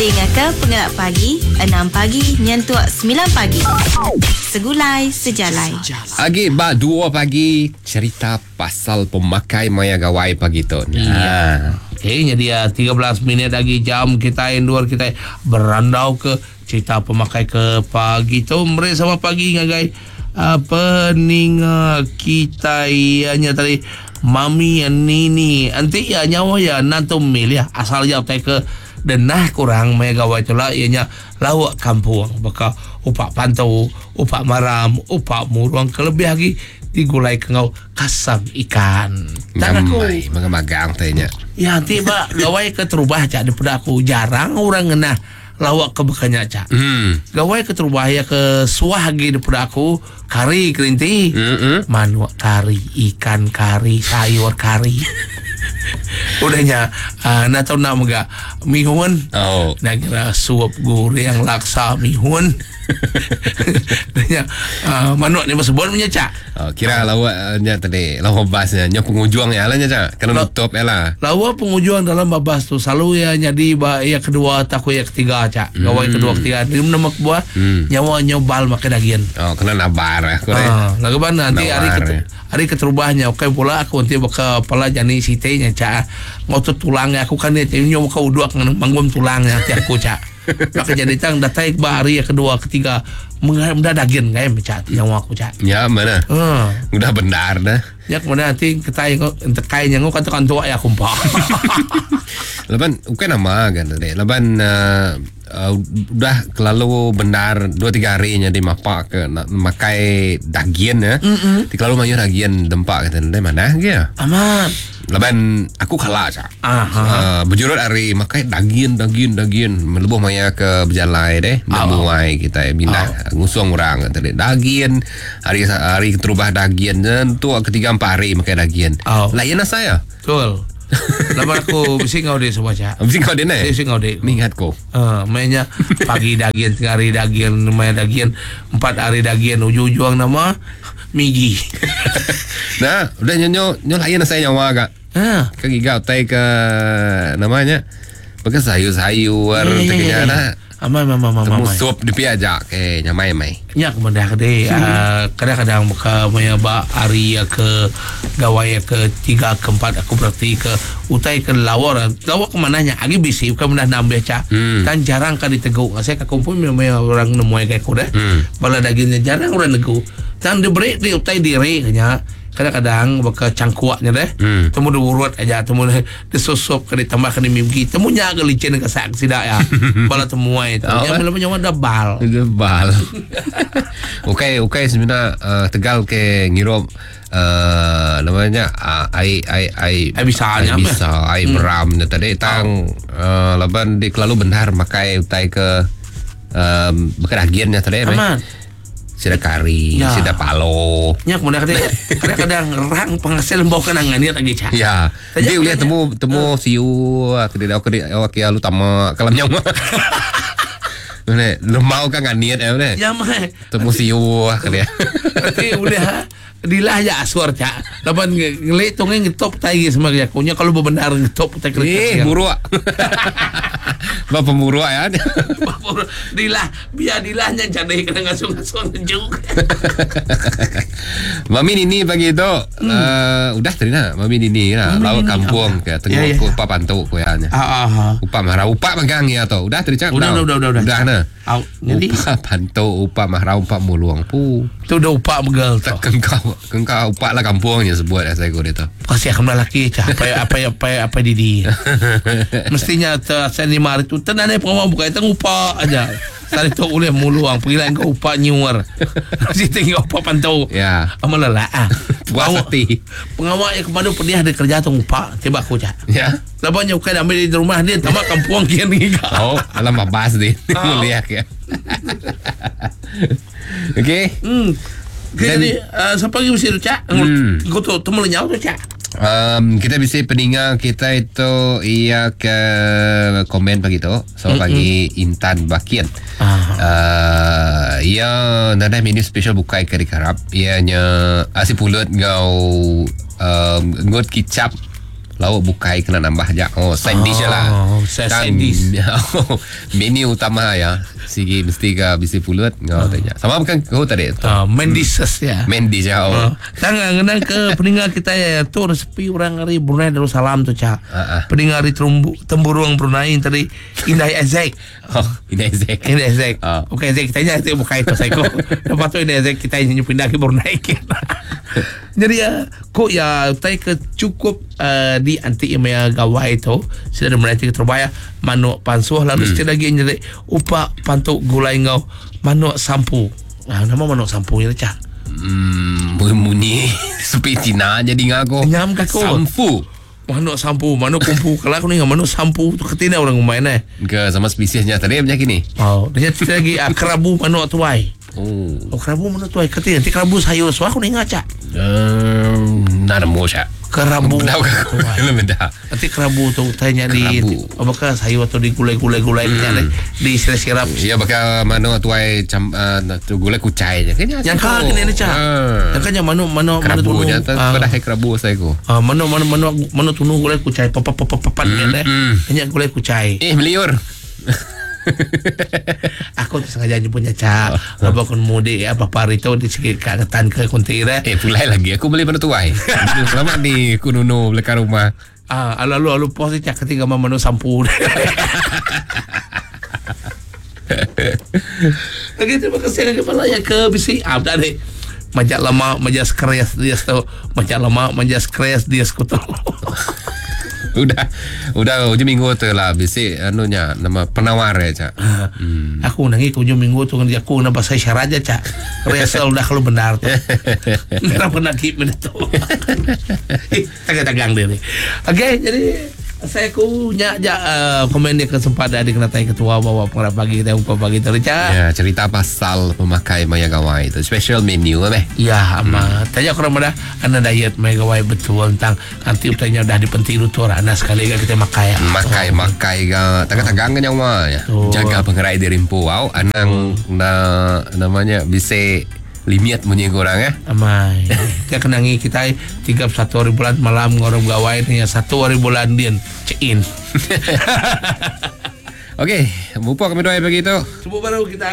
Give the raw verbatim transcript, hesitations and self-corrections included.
Dengarkan Pengelak Pagi enam pagi nyentuh sembilan pagi. Segulai sejalai. Agi ba dua pagi cerita pasal pemakai maya gawai pagi tu. Iya. Okey, jadi tiga belas minit lagi jam kita indoor kita berandau ke cerita pemakai ke pagi tu. Mereka sama pagi ngagai apa ninga kita ianya tadi mami nini anti ya nyawa ya nanto mil ya asal jauh tai ke denah kurang megawai tu lah ianya lawak kampung baka upak pantau upak maram upak muruang kelebih lagi digulai kengau kasam ikan tak aku magang tanya ya tiba gawai keterubah cak daripada aku jarang orang ngena lawak ke bekanya cak hmm. Gawai keterubah ya ke suah lagi daripada aku kari kerinti mm-hmm. Manuak kari ikan kari sayur kari udahnya uh, nak tahu nak megak mihun oh. Nak kira suap goreng laksa mihun udahnya uh, manuak ni sebut punya cak oh, kira uh. lawaknya tadi lawak basnya nya pengujuang ya lah nya cak kena nutup ya lah lawak pengujuang dalam babas tu selalu ya jadi ba ya kedua takut ya ketiga cak hmm. Gawai kedua ketiga dia nama buah hmm. Nyawa nyobal makan dagian oh kena nabar ya ah lagu mana nanti hari ketu, hari keterubahnya oke pula aku nanti bakal pala jani sitenya cak ngotot tulangnya aku kan dia nyoba kau dua manggum tulangnya nanti aku cak maka jadi tang datai hari yang kedua ketiga mendah daging kayak cak nyawa aku cak ya mana hmm. Udah benar dah ya kemudian nanti ketai kau kayaknya kau katakan tua ya kumpa leban bukan nama kan tadi leban uh, uh, udah kelalu benar dua tiga harinya di mapak ke makai daging ya mm-hmm. Di kelalu mayu daging dempak kata dari mana dia aman leban aku kalah cak uh, berjurut hari makai daging daging daging melebuh maya ke berjalai deh memuai kita ya bina oh. Ngusung orang tadi daging hari hari terubah daging dan tu ketiga empat hari makai daging oh. Layan saya betul lepas aku mesti kau dia semua cak mesti kau dia ni mesti kau dia mingat kau uh, mainnya pagi daging tiga hari daging main daging empat hari daging ujung-ujung nama migi nah udah nyonyo nyo layan saya nyawa agak ah ke gigau tai ke namanya pakai sayur-sayur yeah, teganya yeah, yeah. Nah amai mama mama temu sup di piajak ke nyamai mai nya kemendah kede uh, kadang-kadang muka maya ba hari ke gawai ke tiga ke empat aku berarti ke utai ke lawar lawar ke mananya agi bisi bukan mendah nambah cak hmm. Kan jarang kan diteguk saya ke kumpul maya orang nemu kayak kuda hmm. Bala dagingnya jarang orang nego dan diberi di utai diri nya kadang-kadang baka cangkuaknya deh hmm. Temu urut aja temu disusuk ke ditambah ke dimimgi temunya ke licin ke sak sidak ya bala temuai itu yang belum nyawa debal debal okey okey sebenarnya uh, Tegal ke ngirom uh, namanya uh, ai ai ai ai bisa ai bisa ai hmm. Beram tadi tang uh, laban di kelalu benar makai utai ke um, bekeragiannya tadi aman sida kari, ya. Sida palo. Nya kemudian kadang kadang rang penghasil bawa kenangan ni lagi cak. Ya. Dia lihat temu temu siu kedai kedai awak ya lu tama kalam nyawa. Mana lemau kan nganiat ya mana. Ya mah. Temu siu kedai. Tapi udah dilah ya aswar cak. Lapan ngelik tongeng ngetop tai semua ya. Punya kalau benar ngetop tai kelek. Eh buru. Bapak pemburu ya. Dilah biar dilahnya jadi kena ngasung-ngasung juga. Mami Nini pagi itu hmm. uh, udah tadi nak Mami Nini lah lawak kampung ke tengok ya, ya. Upah pantau kuahnya. Ah ah. Upah marah upah magang ya tu. Udah tadi cak. Udah, udah udah udah udah. Udah na. Jadi upah pantau upah marah upah muluang pu. Tu udah upah begal tu. Kengkau kengkau upah lah kampungnya sebut saya kau itu. Pasti akan lelaki cak apa apa apa apa didi. Mestinya saya ni mari tu tenan ni pengawal buka itu upah aja. Tadi tu boleh muluang pergilah kau upah nyuar. Si tengok upah pantau. Ya. Amal lah ah. Puas hati. Pengawal yang kemana pernah ada kerja tu upah tiba aku cak. Ya. Lapanya bukan ambil di rumah dia tamak kampung kian ni. Oh, alam babas dia. Mulia ya. Okey. Hmm. Jadi uh, siapa lagi mesti tu cak? Hmm. Kau tu temu lenyau tu cak. Um, kita bisa pendengar kita itu ia ke komen pagi tu so mm-hmm. Pagi Intan Bakian uh, ia nada menu special bukai ke dikarap ianya asih pulut ngau um, ngot kicap lauk bukai kena nambah aja. Oh, side dish lah. Oh, side dish. Menu utama ya. Sigi mesti ka bisi pulut ngau tanya. Sama bukan kau tadi. Ah, main dishes ya. Main dish ya. Oh. Tangan ngena ke peninggal kita ya tu resepi orang dari Brunei Darussalam tu Cak. Ah, ah. Peninggal dari Terumbu Temburung Brunei tadi Indah Ezek. Oh, ini Ezek. Indah Ezek. Ah. Bukan Ezek kita nya itu bukan itu saya ko. Lepas tu Indah Ezek kita nya pindah ke Brunei. Jadi ya, kok ya tay ke cukup uh, di anti email gawai tu sudah menaiki terbaya manuk pansuh lalu hmm. lagi jadi upa pantuk gulai ngau manuk sampu. Nah, nama manuk sampu ya Cak. Hmm, bunyi seperti Cina jadi ngaku. Nyam kako. Sampu. Manuk sampu, manuk kumpu. Kalau aku ni manuk sampu tu ketina orang main eh. Ke sama spesiesnya tadi banyak ini. Oh, dia cerita lagi ah, kerabu manuk tuai. Oh. Oh, kerabu manuk tuai ketina. Nanti kerabu sayur suah aku ni ngaca. Um, nada mocha. Kerabu. Tahu aku. Belum dah. Nanti kerabu tu tanya di apakah sayur atau di gulai-gulai-gulai hmm. di sirap-sirap. Iya bakal mano tuai cam uh, tu gulai kucai je. Kena yang kah kena ni Cak. Yang kan yang mano mano mano tunu. Pada hai kerabu saya ko. Ah mano mano mano mano tunu gulai kucai papa papa papa ni deh. Hanya gulai kucai. Eh meliur. Aku sengaja punya Cak. Apa kun mudik apa parito di segi kagatan ke kontira. Eh pulai lagi aku beli mana tuai. Selamat di kununo belakang rumah. Ah lalu lalu pos Cak ketika mano sampu. Okey, terima kasih kepada kepala ya ke bisi. Ah dah deh. Majak lama majak skres dia tahu. Majak lama majak skres dia skutu. Udah udah hujung minggu tu lah bisi anunya nama penawar ya Cak. Uh, hmm. Aku nangi hujung minggu tu kerja aku nak pasai syarat aja Cak. Resel dah kalau benar tu. Merah pernah kip tu. Tagang-tagang dia ni. Okey, jadi saya ku nya uh, komen dia kesempatan di kenatai ketua bawa pengarah pagi kita upah pagi tu Cak. Ya, cerita pasal pemakai maya gawai itu special menu eh. Ya, ama hmm. tanya orang mana anda diet maya gawai betul tentang nanti utanya dah dipentiru tu ana sekali kita makai. Makai oh. makai ga tagang-tagang kan nyawa ya. Oh. Jaga pengerai di rimpu wow anang oh. na namanya bisa limit punya orang ya. Amai. Kita kenangi kita tiga puluh satu hari bulan malam ngorong gawai hanya satu hari bulan dia check in. Okey, mupa kami doa begitu. Semua baru kita